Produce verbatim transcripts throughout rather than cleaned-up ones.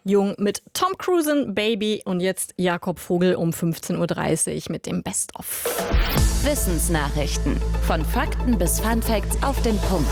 Jung mit Tom Cruise, Baby und jetzt Jakob Vogel um fünfzehn Uhr dreißig mit dem Best-of. Wissensnachrichten. Von Fakten bis Funfacts auf den Punkt.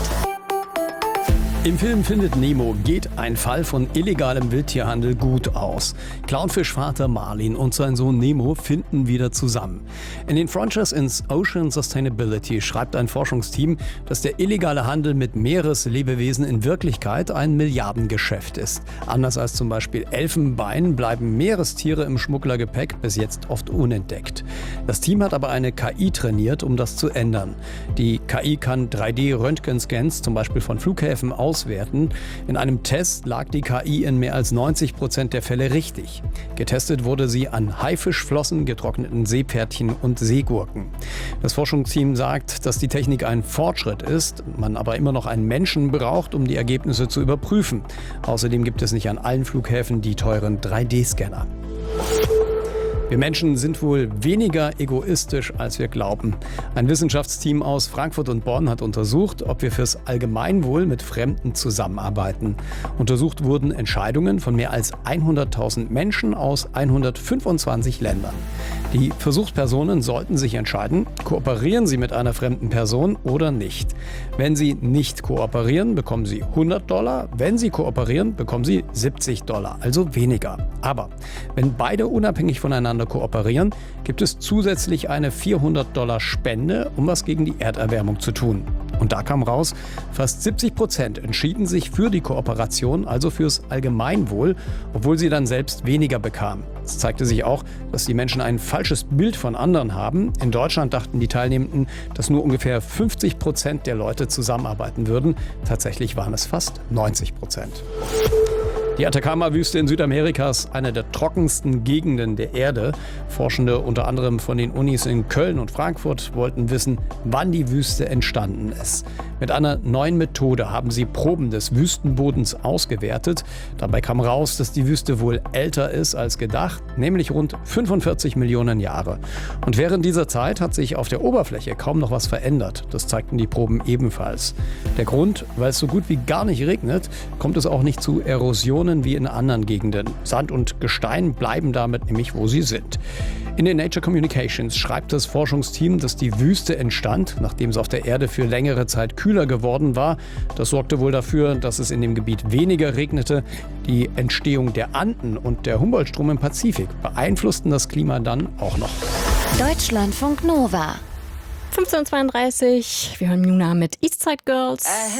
Im Film Findet Nemo geht ein Fall von illegalem Wildtierhandel gut aus. Clownfischvater Marlin und sein Sohn Nemo finden wieder zusammen. In den Frontiers in Ocean Sustainability schreibt ein Forschungsteam, dass der illegale Handel mit Meereslebewesen in Wirklichkeit ein Milliardengeschäft ist. Anders als zum Beispiel Elfenbein bleiben Meerestiere im Schmugglergepäck bis jetzt oft unentdeckt. Das Team hat aber eine K I trainiert, um das zu ändern. Die K I kann drei D-Röntgenscans zum Beispiel von Flughäfen auswerten. In einem Test lag die K I in mehr als neunzig Prozent der Fälle richtig. Getestet wurde sie an Haifischflossen, getrockneten Seepferdchen und Seegurken. Das Forschungsteam sagt, dass die Technik ein Fortschritt ist, man aber immer noch einen Menschen braucht, um die Ergebnisse zu überprüfen. Außerdem gibt es nicht an allen Flughäfen die teuren drei D-Scanner. Wir Menschen sind wohl weniger egoistisch, als wir glauben. Ein Wissenschaftsteam aus Frankfurt und Bonn hat untersucht, ob wir fürs Allgemeinwohl mit Fremden zusammenarbeiten. Untersucht wurden Entscheidungen von mehr als hunderttausend Menschen aus hundertfünfundzwanzig Ländern. Die Versuchspersonen sollten sich entscheiden, kooperieren sie mit einer fremden Person oder nicht. Wenn sie nicht kooperieren, bekommen sie hundert Dollar. Wenn sie kooperieren, bekommen sie siebzig Dollar, also weniger. Aber wenn beide unabhängig voneinander kooperieren, gibt es zusätzlich eine vierhundert Dollar Spende, um was gegen die Erderwärmung zu tun. Und da kam raus, fast siebzig Prozent entschieden sich für die Kooperation, also fürs Allgemeinwohl, obwohl sie dann selbst weniger bekamen. Es zeigte sich auch, dass die Menschen ein falsches Bild von anderen haben. In Deutschland dachten die Teilnehmenden, dass nur ungefähr fünfzig Prozent der Leute zusammenarbeiten würden. Tatsächlich waren es fast neunzig Prozent. Die Atacama-Wüste in Südamerika ist eine der trockensten Gegenden der Erde. Forschende unter anderem von den Unis in Köln und Frankfurt wollten wissen, wann die Wüste entstanden ist. Mit einer neuen Methode haben sie Proben des Wüstenbodens ausgewertet. Dabei kam raus, dass die Wüste wohl älter ist als gedacht, nämlich rund fünfundvierzig Millionen Jahre. Und während dieser Zeit hat sich auf der Oberfläche kaum noch was verändert. Das zeigten die Proben ebenfalls. Der Grund, weil es so gut wie gar nicht regnet, kommt es auch nicht zu Erosionen wie in anderen Gegenden. Sand und Gestein bleiben damit nämlich, wo sie sind. In den Nature Communications schreibt das Forschungsteam, dass die Wüste entstand, nachdem es auf der Erde für längere Zeit kühler geworden war. Das sorgte wohl dafür, dass es in dem Gebiet weniger regnete. Die Entstehung der Anden und der Humboldt-Strom im Pazifik beeinflussten das Klima dann auch noch. Deutschlandfunk Nova. fünfzehn Uhr zweiunddreißig, wir hören Luna mit Eastside Girls.